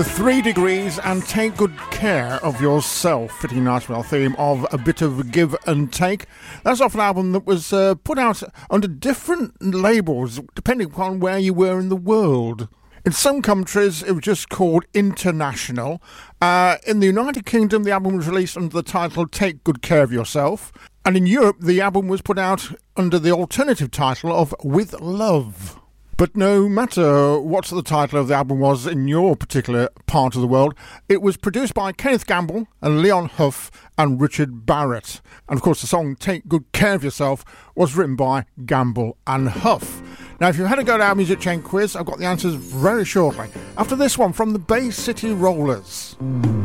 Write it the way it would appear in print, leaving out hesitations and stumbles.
The 3 Degrees and Take Good Care of Yourself, fitting nicely with our theme of a bit of give and take. That's off an album that was put out under different labels depending upon where you were in the world. In some countries, it was just called International. In the United Kingdom, the album was released under the title Take Good Care of Yourself. And in Europe, the album was put out under the alternative title of With Love. But no matter what the title of the album was in your particular part of the world, it was produced by Kenneth Gamble and Leon Huff and Richard Barrett. And of course the song Take Good Care of Yourself was written by Gamble and Huff. Now if you had a go to our Music Chain quiz, I've got the answers very shortly. After this one from the Bay City Rollers.